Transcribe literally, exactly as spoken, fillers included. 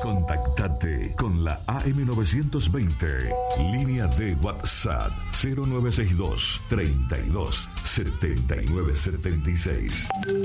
Contactate con la A M novecientos veinte. Línea de WhatsApp cero nueve seis dos, treinta y dos, setenta y nueve setenta y seis.